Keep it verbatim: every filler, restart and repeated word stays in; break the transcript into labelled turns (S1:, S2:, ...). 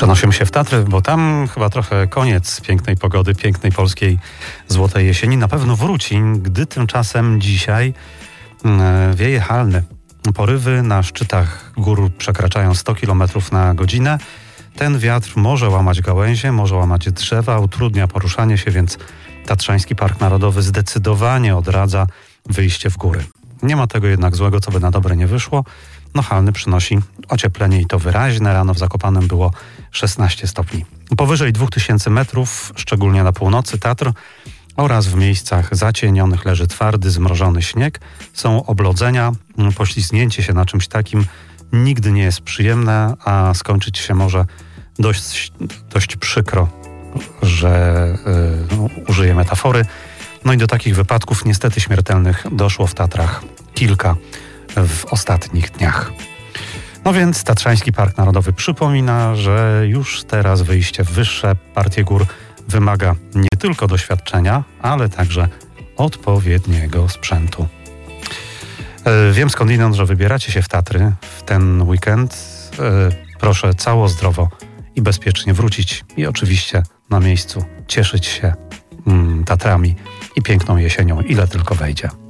S1: Przenosimy się w Tatry, bo tam chyba trochę koniec pięknej pogody, pięknej polskiej złotej jesieni. Na pewno wróci, gdy tymczasem dzisiaj wieje halny. Porywy na szczytach gór przekraczają sto kilometrów na godzinę. Ten wiatr może łamać gałęzie, może łamać drzewa, utrudnia poruszanie się, więc Tatrzański Park Narodowy zdecydowanie odradza wyjście w góry. Nie ma tego jednak złego, co by na dobre nie wyszło. No halny przynosi ocieplenie i to wyraźne. Rano w Zakopanem było szesnaście stopni. Powyżej dwa tysiące metrów, szczególnie na północy Tatr oraz w miejscach zacienionych leży twardy, zmrożony śnieg. Są oblodzenia. Poślizgnięcie się na czymś takim nigdy nie jest przyjemne, a skończyć się może dość, dość przykro, że yy, no, użyję metafory. No i do takich wypadków niestety śmiertelnych doszło w Tatrach kilka w ostatnich dniach. No więc Tatrzański Park Narodowy przypomina, że już teraz wyjście w wyższe partie gór wymaga nie tylko doświadczenia, ale także odpowiedniego sprzętu. Wiem skądinąd, że wybieracie się w Tatry w ten weekend. Proszę cało zdrowo i bezpiecznie wrócić i oczywiście na miejscu cieszyć się Tatrami i piękną jesienią, ile tylko wejdzie.